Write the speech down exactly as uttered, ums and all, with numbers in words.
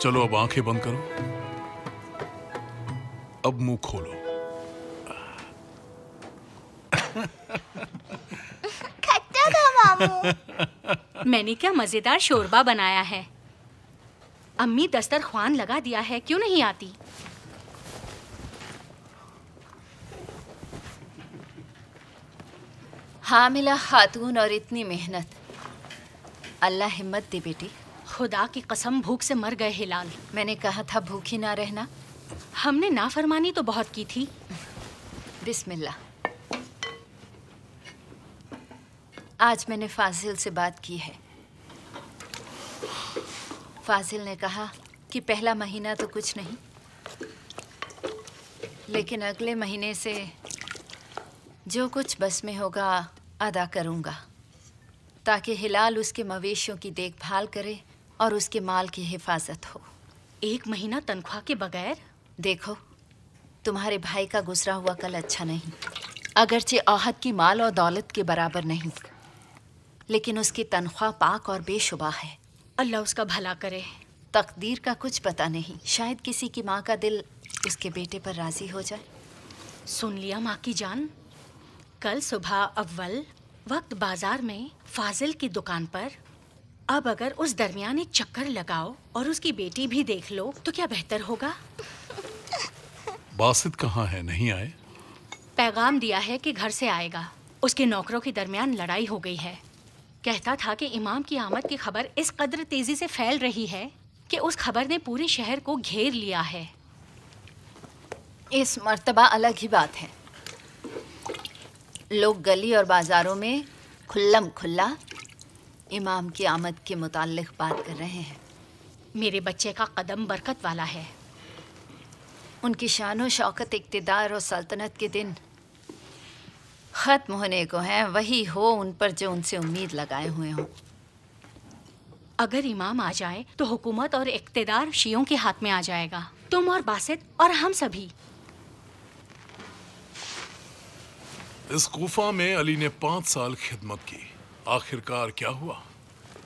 चलो अब आंखें बंद करो, अब मुंह खोलो। खट्टा था मामू। मैंने क्या मजेदार शोरबा बनाया है। अम्मी दस्तरख्वान लगा दिया है, क्यों नहीं आती? हामिला खातून और इतनी मेहनत, अल्लाह हिम्मत दे बेटी। खुदा की कसम भूख से मर गए हिलाल। मैंने कहा था भूखी ना रहना। हमने नाफरमानी तो बहुत की थी। बिस्मिल्लाह। आज मैंने फाजिल से बात की है। फाजिल ने कहा कि पहला महीना तो कुछ नहीं, लेकिन अगले महीने से जो कुछ बस में होगा अदा करूंगा, ताकि हिलाल उसके मवेशियों की देखभाल करे और उसके माल की हिफाजत हो। एक महीना तनख्वाह के बगैर? देखो, तुम्हारे भाई का गुजरा हुआ कल अच्छा नहीं। अगरचे आहद की माल और दौलत के बराबर नहीं, लेकिन उसकी तनख्वाह पाक और बेशुबा है। अल्लाह उसका भला करे। तकदीर का कुछ पता नहीं, शायद किसी की माँ का दिल उसके बेटे पर राजी हो जाए। सुन लिया माँ की जान, कल सुबह अव्वल वक्त बाजार में फाजिल की दुकान पर। अब अगर उस दरमियान एक चक्कर लगाओ और उसकी बेटी भी देख लो तो क्या बेहतर होगा? बासित कहाँ है, नहीं आए? पैगाम दिया है कि घर से आएगा। उसके नौकरों के दरमियान लड़ाई हो गई है। कहता था कि इमाम की आमद की खबर इस कदर तेजी से फैल रही है कि उस खबर ने पूरे शहर को घेर लिया है। इस मर्तबा अलग ही बात है। लोग गली और बाजारों में खुल्लम खुल्ला इमाम की आमद के मुताल्लिक बात कर रहे हैं। मेरे बच्चे का कदम बरकत वाला है। उनकी शान शौकत, इक़्तिदार और सल्तनत के दिन ख़त्म होने को हैं। वही हो उन पर जो उनसे उम्मीद लगाए हुए हों। अगर इमाम आ जाए तो हुकूमत और इक़्तिदार शियों के हाथ में आ जाएगा। तुम और बासित और हम सभी। इस कूफा में अली ने पाँच साल खिदमत की, आखिरकार क्या हुआ?